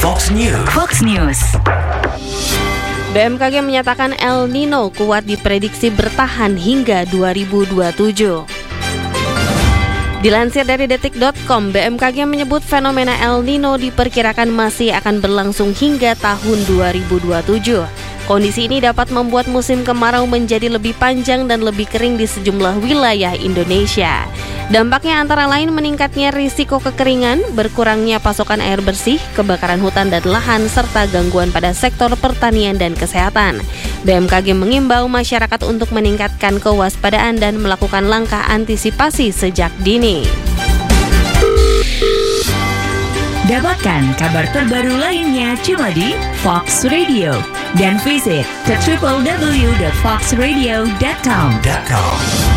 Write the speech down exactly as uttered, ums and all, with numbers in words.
Fox News. Fox News. B M K G menyatakan El Nino kuat diprediksi bertahan hingga dua ribu dua puluh tujuh. Dilansir dari detik dot com, B M K G menyebut fenomena El Nino diperkirakan masih akan berlangsung hingga tahun dua ribu dua puluh tujuh. Kondisi ini dapat membuat musim kemarau menjadi lebih panjang dan lebih kering di sejumlah wilayah Indonesia. Dampaknya antara lain meningkatnya risiko kekeringan, berkurangnya pasokan air bersih, kebakaran hutan dan lahan, serta gangguan pada sektor pertanian dan kesehatan. B M K G mengimbau masyarakat untuk meningkatkan kewaspadaan dan melakukan langkah antisipasi sejak dini. Dapatkan kabar terbaru lainnya cuma di Fox Radio dan visit ke w w w dot fox radio dot com.